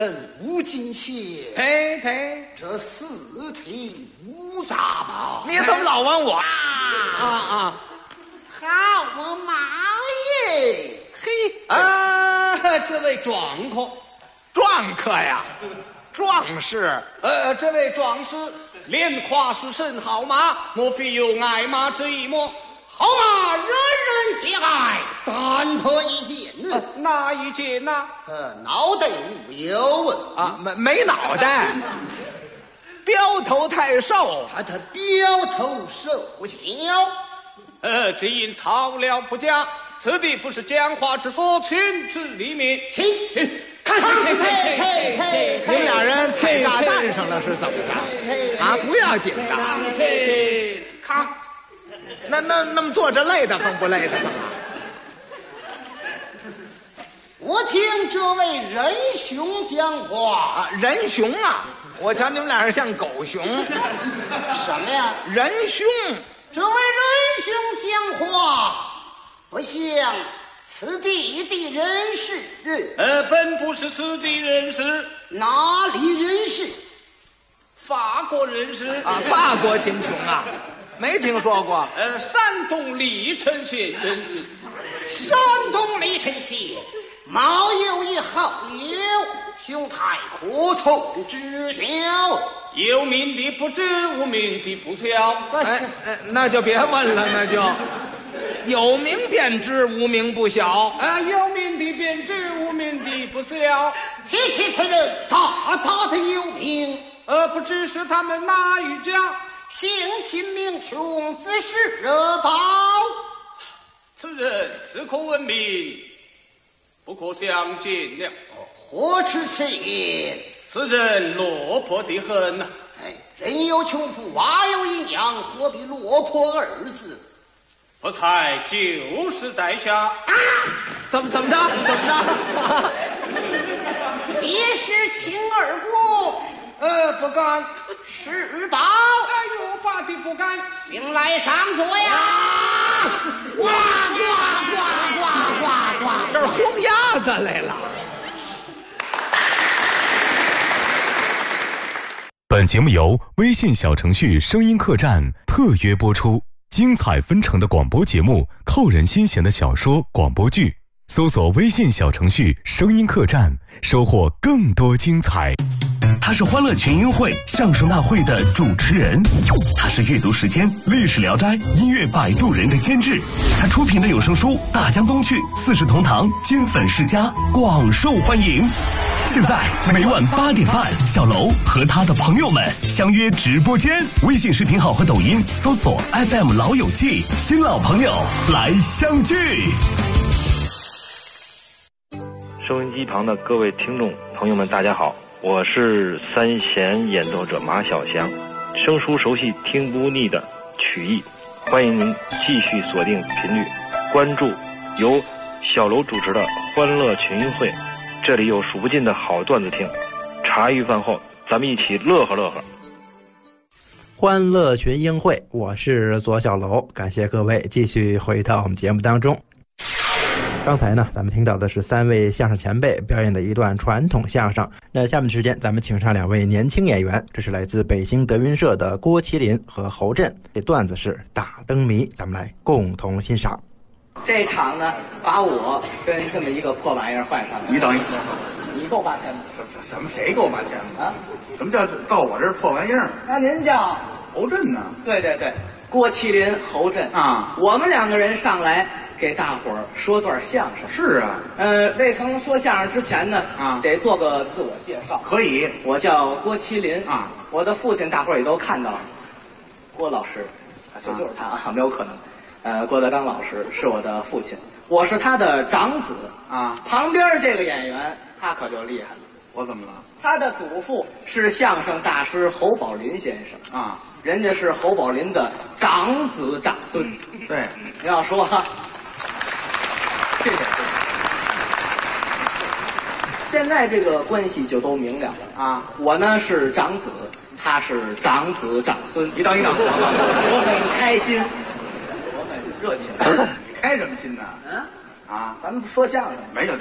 无惊险， 对， 这四体无杂吧？ 你怎么老问我？ 好我妈耶！ 嘿这位壮客呀，壮士，这位壮士连夸是甚好马，莫非有爱马之意么？ 好马人人皆爱，但错一件哪一件呢？ 脑袋无有啊，没脑袋，标头太瘦， 他标头瘦小， 只因草料不佳，此地不是讲话之所，群之里面。 请看这俩人踩炸弹上了是怎么着？啊，不要紧的。 看， 那么坐着累得很不累得很啊？ 我听这位仁兄讲话啊，仁兄啊！我瞧你们俩人像狗熊。 什么呀？ 仁兄， 这位仁兄讲话不像此地的人士。 本不是此地人士， 哪里人士？ 法国人士啊，法国秦琼啊，没听说过。 山东历城县人士。 山东历城县貌有一好友，兄台可从知晓。 有名的不知，无名的不晓。 那就别问了，那就有名便知，无名不晓。 有名的便知，无名的不晓。 提起此人，大大的有名， 不知是他们哪一家， 性情名穷，自是热宝。 此人只可闻名，不可相见了。 何止此言？ 此人落魄的很呐。 人有穷富，娃有营养，何必落魄二字？ 不才就是在下。 怎么着？ 别是请二姑。 不敢。 是宝。 有法的不敢。 请来上座呀！呱呱呱呱呱呱！ 这儿轰鸭子来了。 本节目由微信小程序声音客栈特约播出，精彩纷呈的广播节目，扣人心弦的小说广播剧，搜索微信小程序声音客栈，收获更多精彩。 他是欢乐群英会相声大会的主持人，他是阅读时间历史聊斋音乐摆渡人的监制，他出品的有声书《大江东去》四世同堂金粉世家广受欢迎。现在每晚8点半，小楼和他的朋友们相约直播间，微信视频号和抖音搜索 FM 老友记，新老朋友来相聚。 收音机旁的各位听众朋友们，大家好，我是三弦演奏者马小祥，生疏熟悉听不腻的曲艺，欢迎您继续锁定频率，关注由小楼主持的欢乐群英会，这里有数不尽的好段子听，茶余饭后咱们一起乐呵乐呵。 欢乐群英会，我是左小楼，感谢各位继续回到我们节目当中。刚才呢，咱们听到的是3位相声前辈表演的一段传统相声。那下面的时间，咱们请上2位年轻演员，这是来自北京德云社的郭麒麟和侯震。这段子是大灯谜，咱们来共同欣赏。 这场呢，把我跟这么一个破玩意儿换上来。 你等一会儿， 你够8千吗？ 什么？谁够8千啊？ 什么叫到我这儿破玩意儿？ 那您叫侯震呢？ 对，郭麒麟、侯震啊， 我们2个人上来给大伙儿说段相声。 是啊， 未成说相声之前呢，得做个自我介绍。 可以， 我叫郭麒麟啊， 我的父亲大伙儿也都看到了，郭老师，就是他啊，没有可能。郭德纲老师是我的父亲，我是他的长子啊。 旁边这个演员他可就厉害了。 我怎么了？ 他的祖父是相声大师侯宝林先生啊， 人家是侯宝林的长子长孙。 对， 你要说哈， 谢谢。 现在这个关系就都明了了啊。我呢是长子，他是长子长孙。 一等， 我很开心，我很热情。 你开什么心呢？ 咱们说相声没有。